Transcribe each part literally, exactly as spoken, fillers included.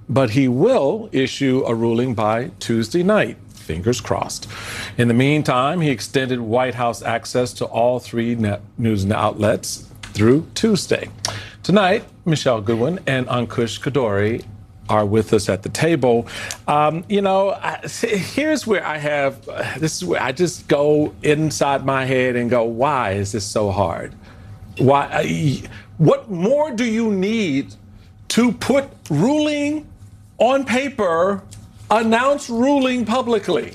but he will issue a ruling by Tuesday night. Fingers crossed. In the meantime, he extended White House access to all three net news outlets through Tuesday. Tonight, Michelle Goodwin and Ankush Khardori are with us at the table. Um, you know, I, here's where I have, uh, this is where I just go inside my head and go, why is this so hard? Why? Uh, what more do you need to put ruling on paper, announce ruling publicly?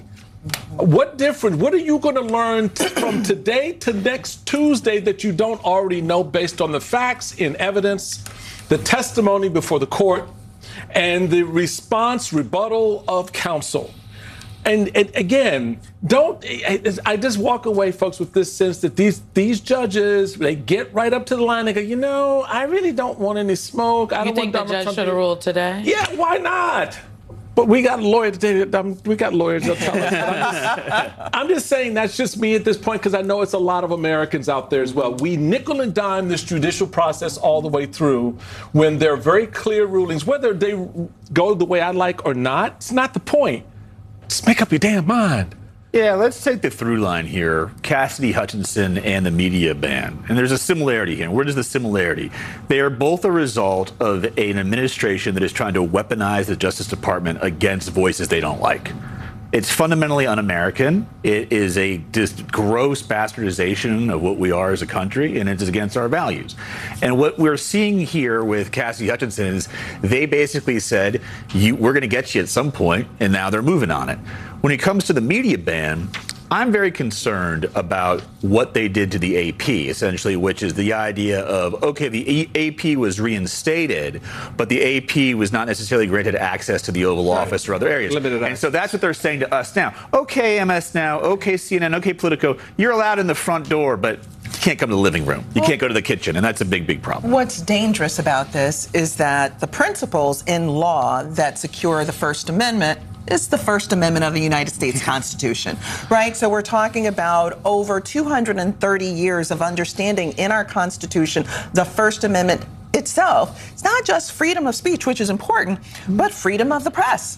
What different? What are you going to learn t- from today to next Tuesday that you don't already know based on the facts and evidence, the testimony before the court, and the response rebuttal of counsel? And, and again, don't, I, I just walk away, folks, with this sense that these these judges, they get right up to the line. They go, you know, I really don't want any smoke. I you don't think want the Donald judge Trump should have ruled today? Yeah, why not? But we got a lawyer today. Um, we got lawyers that tell us. I'm just, I'm just saying that's just me at this point, because I know it's a lot of Americans out there as well. We nickel and dime this judicial process all the way through when there are very clear rulings, whether they go the way I like or not. It's not the point. Just make up your damn mind. Yeah, let's take the through line here. Cassidy Hutchinson and the media ban. And there's a similarity here. Where does the similarity? They are both a result of an administration that is trying to weaponize the Justice Department against voices they don't like. It's fundamentally un-American. It is a just gross bastardization of what we are as a country, and it is against our values. And what we're seeing here with Cassidy Hutchinson is they basically said, you, we're going to get you at some point, and now they're moving on it. When it comes to the media ban, I'm very concerned about what they did to the A P, essentially, which is the idea of, OK, the A P was reinstated, but the A P was not necessarily granted access to the Oval right. Office or other areas. Limited and access. So that's what they're saying to us now. OK, M S Now, OK, C N N, OK, Politico, you're allowed in the front door, but you can't come to the living room. You well, can't go to the kitchen. And that's a big, big problem. What's dangerous about this is that the principles in law that secure the First Amendment is the First Amendment of the United States Constitution, right? So we're talking about over two hundred thirty years of understanding in our Constitution, the First Amendment itself. It's not just freedom of speech, which is important, but freedom of the press.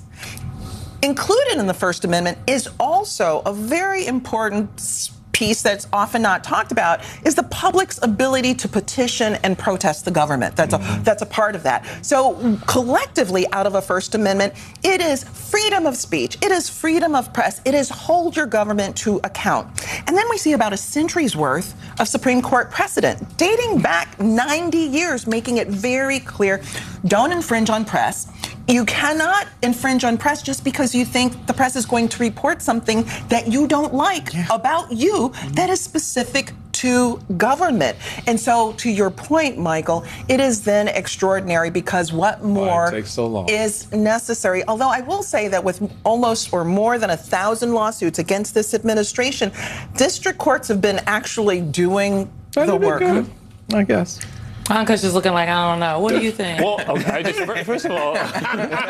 Included in the First Amendment is also a very important piece that's often not talked about, is the public's ability to petition and protest the government. That's a that's a part of that. So collectively, out of a First Amendment, it is freedom of speech, it is freedom of press, it is hold your government to account. And then we see about a century's worth of Supreme Court precedent dating back ninety years, making it very clear, don't infringe on press. You cannot infringe on press just because you think the press is going to report something that you don't like yeah. about you that is specific to government. And so, to your point, Michael, it is then extraordinary because what more Why it takes so long? is necessary. Although I will say that with almost or more than a thousand lawsuits against this administration, district courts have been actually doing the work. Good, I guess. Ankush is looking like, I don't know. What do you think? Well, okay, I just, first of all, uh,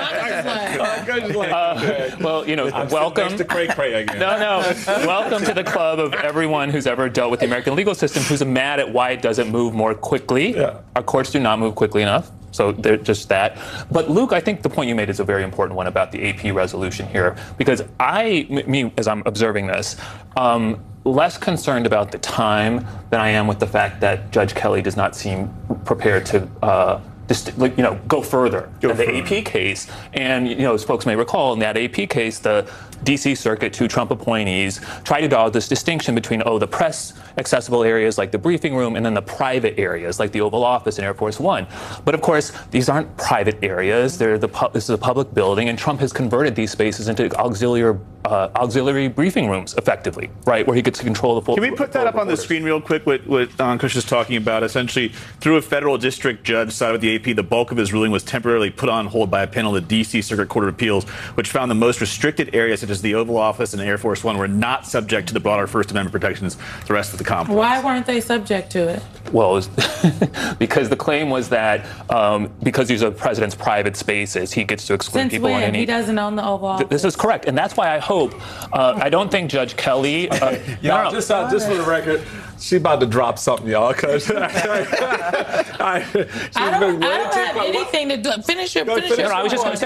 well, you know, I'm welcome. To cray cray again. No, no. Welcome to the club of everyone who's ever dealt with the American legal system who's mad at why it doesn't move more quickly. Yeah. Our courts do not move quickly enough. So they're just that. But Luke, I think the point you made is a very important one about the A P resolution here, because I, me, as I'm observing this, um, less concerned about the time than I am with the fact that Judge Kelly does not seem prepared to, uh, just, you know, go further go than the further. A P case. And, you know, as folks may recall, in that A P case, the D C Circuit, two Trump appointees, tried to draw this distinction between, oh, the press accessible areas like the briefing room and then the private areas like the Oval Office and Air Force One. But of course, these aren't private areas. They're the pu- this is a public building, and Trump has converted these spaces into auxiliary uh, auxiliary briefing rooms, effectively, right, where he gets to control the full. Can we put that up on the screen real quick? What, what Ankush is talking about, essentially, through a federal district judge side with the A P, the bulk of his ruling was temporarily put on hold by a panel of the D C Circuit Court of Appeals, which found the most restricted areas, such as the Oval Office and Air Force One, were not subject to the broader First Amendment protections the rest of the complex. Why weren't they subject to it? Well, it was because the claim was that um, because these are the president's private spaces, he gets to exclude Since people when? on any. He doesn't own the Oval Office. This is correct, and that's why I hope. Uh, I don't think Judge Kelly. Uh, y'all, no, no. just uh, just for the record, she about to drop something, y'all. Cause I, I don't, I don't have anything to do. Finish your. Finish finish your. No, I was just going to say.